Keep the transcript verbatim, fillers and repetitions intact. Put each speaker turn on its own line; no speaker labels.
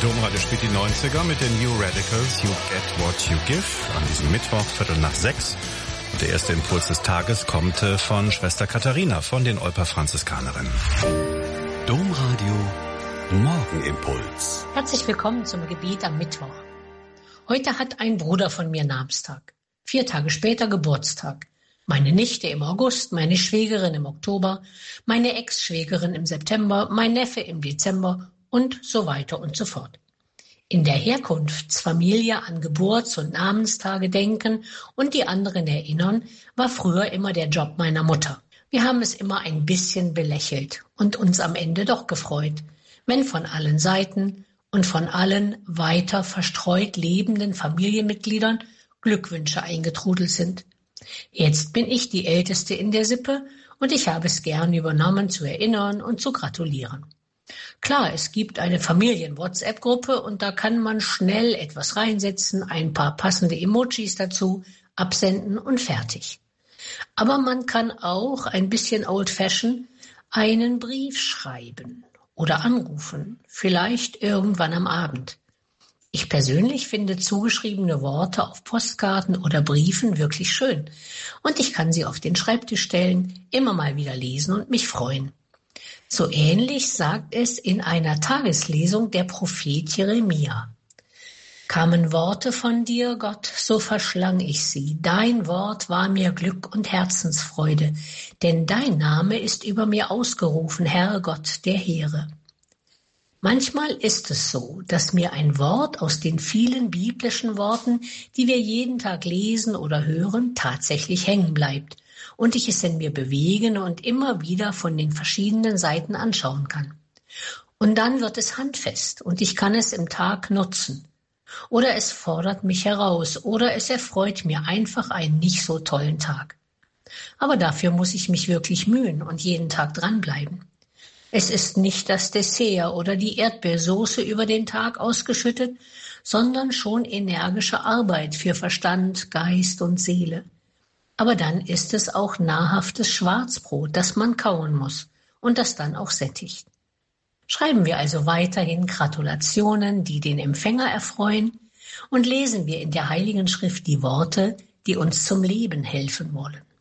Domradio spielt die neunziger mit den New Radicals, You Get What You Give, an diesem Mittwoch, Viertel nach sechs. Und der erste Impuls des Tages kommt von Schwester Katharina von den Olper Franziskanerinnen.
Domradio Morgenimpuls.
Herzlich willkommen zum Gebet am Mittwoch. Heute hat ein Bruder von mir Namenstag. Vier Tage später Geburtstag. Meine Nichte im August, meine Schwägerin im Oktober, meine Ex-Schwägerin im September, mein Neffe im Dezember und so weiter und so fort. In der Herkunftsfamilie an Geburts- und Namenstage denken und die anderen erinnern, war früher immer der Job meiner Mutter. Wir haben es immer ein bisschen belächelt und uns am Ende doch gefreut, wenn von allen Seiten und von allen weiter verstreut lebenden Familienmitgliedern Glückwünsche eingetrudelt sind. Jetzt bin ich die Älteste in der Sippe und ich habe es gern übernommen, zu erinnern und zu gratulieren. Klar, es gibt eine Familien-WhatsApp-Gruppe und da kann man schnell etwas reinsetzen, ein paar passende Emojis dazu, absenden und fertig. Aber man kann auch ein bisschen old-fashioned einen Brief schreiben oder anrufen, vielleicht irgendwann am Abend. Ich persönlich finde zugeschriebene Worte auf Postkarten oder Briefen wirklich schön und ich kann sie auf den Schreibtisch stellen, immer mal wieder lesen und mich freuen. So ähnlich sagt es in einer Tageslesung der Prophet Jeremia. Kamen Worte von dir, Gott, so verschlang ich sie. Dein Wort war mir Glück und Herzensfreude, denn dein Name ist über mir ausgerufen, Herr Gott der Heere. Manchmal ist es so, dass mir ein Wort aus den vielen biblischen Worten, die wir jeden Tag lesen oder hören, tatsächlich hängen bleibt und ich es in mir bewegen und immer wieder von den verschiedenen Seiten anschauen kann. Und dann wird es handfest und ich kann es im Tag nutzen. Oder es fordert mich heraus oder es erfreut mir einfach einen nicht so tollen Tag. Aber dafür muss ich mich wirklich mühen und jeden Tag dranbleiben. Es ist nicht das Dessert oder die Erdbeersoße über den Tag ausgeschüttet, sondern schon energische Arbeit für Verstand, Geist und Seele. Aber dann ist es auch nahrhaftes Schwarzbrot, das man kauen muss und das dann auch sättigt. Schreiben wir also weiterhin Gratulationen, die den Empfänger erfreuen, und lesen wir in der Heiligen Schrift die Worte, die uns zum Leben helfen wollen.